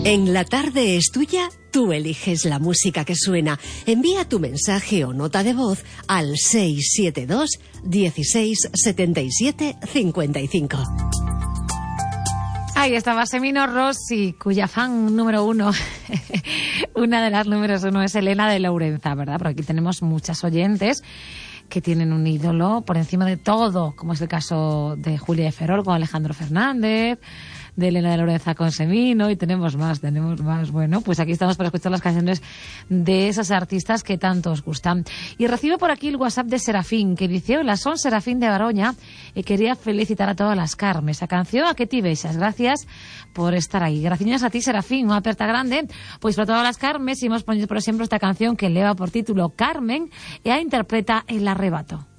En La Tarde es Tuya, tú eliges la música que suena. Envía tu mensaje o nota de voz al 672 16 77 55. Ahí estaba Semino Rossi, cuya fan número uno, una de las números uno es Elena de Lourenza, ¿verdad? Pero aquí tenemos muchas oyentes que tienen un ídolo por encima de todo, como es el caso de Julia de Ferrol con Alejandro Fernández, de Elena de Lourenza con Semino, y tenemos más. Bueno, pues aquí estamos para escuchar las canciones de esos artistas que tanto os gustan. Y recibo por aquí el WhatsApp de Serafín, que dice: hola, son Serafín de Baroña y quería felicitar a todas las Carmes. A canción a que ti vexas. Gracias por estar ahí. Gracias a ti, Serafín, unha aperta grande. Pois para todas las Carmes, imos poñer, por exemplo, esta canción que leva por título Carmen e a interpreta El Arrebato.